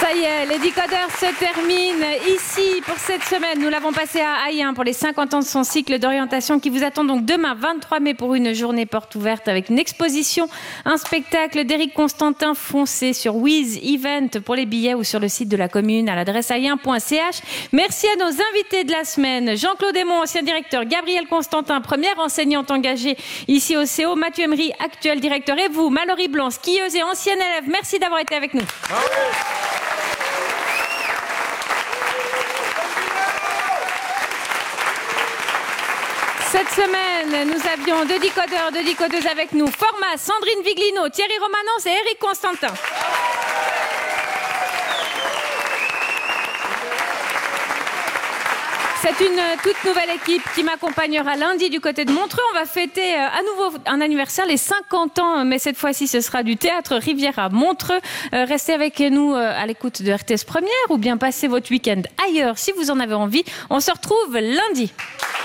Ça y est, les décodeurs se terminent ici pour cette semaine. Nous l'avons passé à Ayen pour les 50 ans de son cycle d'orientation qui vous attend donc demain 23 mai pour une journée porte ouverte avec une exposition, un spectacle d'Éric Constantin. Foncez sur Wiz Event pour les billets ou sur le site de la commune à l'adresse ayen.ch. Merci à nos invités de la semaine. Jean-Claude Aymon, ancien directeur, Gabriel Constantin, première enseignante engagée ici au CO, Mathieu Emery, actuel directeur, et vous, Mallory Blanc, skieuse et ancienne élève. Merci d'avoir été avec nous. Cette semaine, nous avions deux décodeurs, deux décodeuses avec nous. Format, Sandrine Viglino, Thierry Romanence et Éric Constantin. C'est une toute nouvelle équipe qui m'accompagnera lundi du côté de Montreux. On va fêter à nouveau un anniversaire, les 50 ans, mais cette fois-ci ce sera du théâtre Riviera Montreux. Restez avec nous à l'écoute de RTS Première ou bien passez votre week-end ailleurs si vous en avez envie. On se retrouve lundi.